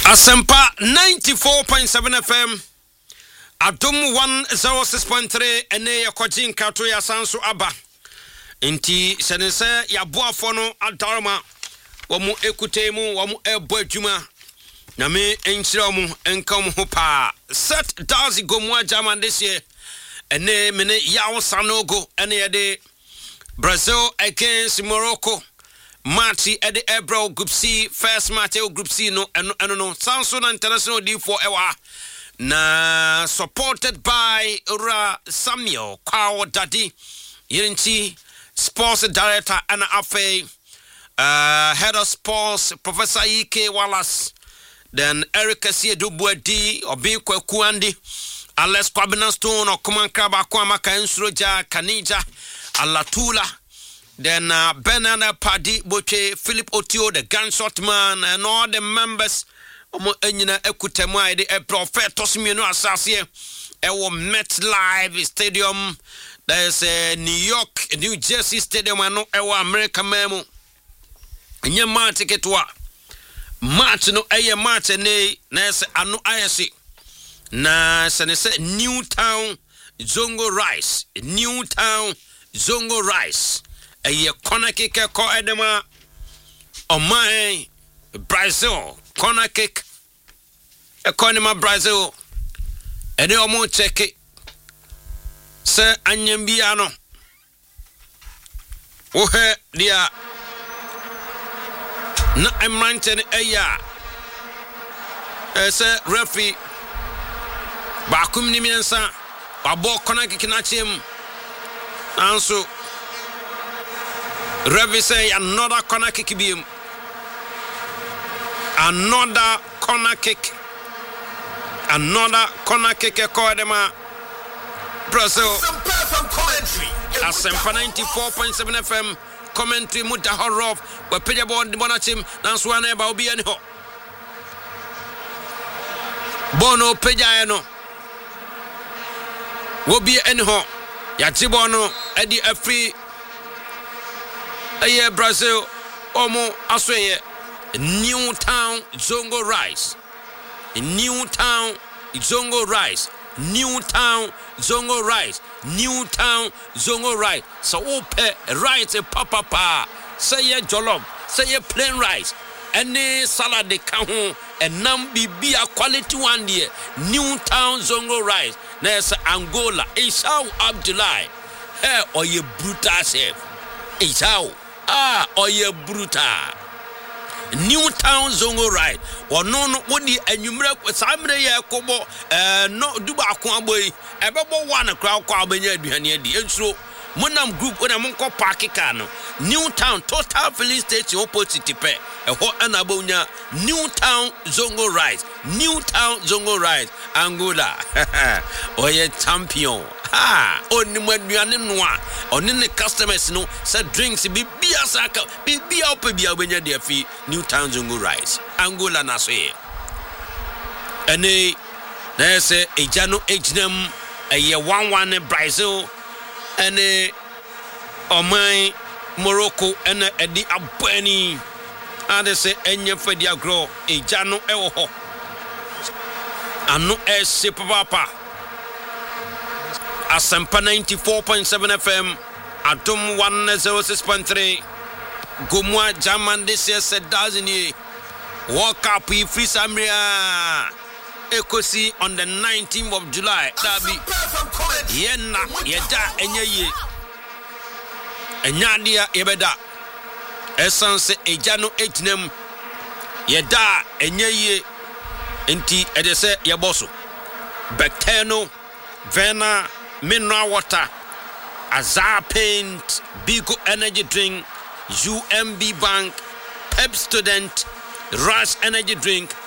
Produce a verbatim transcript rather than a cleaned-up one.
Asempa ninety-four point seven F M Adum one oh six point three ene yakojin kato ya sanso aba nti senese ya boafo no adarma wamu ekutemu wamu ebo adwuma na me enchira mu enka mu ho pa set dazi gomwa German this year ene mene yawo sanogo ene yede Brazil against Morocco Marty at the Ebro Group C first match Group C no and no no Samsung International D four ewa na supported by Ura Samuel Kwao Daddy Yinchi sports director Anna Afe uh head of sports Professor Ike Wallace then Eric Siedubuedi Obi Kwekuandi Alex Kwabena Stone or Kuman Kraba Kwama Kansroja Kanija Alatula. Then uh, Benana Paddy Boche, Philip Otio, the gunshot man, and all the members of Enyina Ekutemai, the Prophet Tosimino Assassin, our Met Live Stadium. There's a New York, New Jersey Stadium, and our American memo. And your man ticket to March no a March and a Ness Anu I S C. Na Senese Newtown Zongo Rice, Newtown Zongo Rice. A corner kick ko edema on my Brazil corner kick a corner Brazil and you mo check it sir anyambiano oh he dia na I'm ranting a ya sir referee bakum ni miensa abo corner kick na chim anso Revi say another corner kick beam. Another corner kick. Another corner kick Kodema Brazil. Some perfect commentary. Asempa ninety-four point seven F M commentary muda horror we peja bon bonachim nanswane ba obi ani ho. Bono peja eno. Obi ani ho. Ya tibono edi afri Aye Brazil omo asweye Newtown Zongo Rice Newtown Zongo Rice Newtown Zongo Rice Newtown Zongo Rice so ope rice papa pa say ye jollof say ye plain rice any salad de ka ho enam bibia quality one there Newtown Zongo Rice na Angola Isau Abdullahi eh oye brutal chef Isau Ah, oye bruta. Newtown Zongo right. Or no no wodi enumere samre ye kobo eh no duba akon boy. Ebebo one crowd kwa benya aduane adi. Enso monam group when am ko park car no. Newtown total filling station opposite pe. Eho anabonya Newtown Zongo right. Newtown Zongo right. Angola. Oye champion. Ah, oni maduane noa oni ne customers no say drinks bi bia saka bi bia opa bia benya de afi Newtown Zongo Rice Angola na so ye ene na say ejano ejnam eye one one Brazil ene oman Morocco ene edi abani ade say enye fadi agro ejano ewo ho anu e se papa Asempa ninety-four point seven F M Adum one oh six point three Gomwa German this year said doesn't he World Cup free Samria Ekosi on the nineteenth of July Dabi Yena Yeda Enye ye Enyadia Yebeda Essence Ejano Ejnem Yeda Enye ye Enti Edese Yaboso Bacteno Vena Mineral water, Azar paint, Bigo energy drink, U M B Bank, Pep student, Rush energy drink,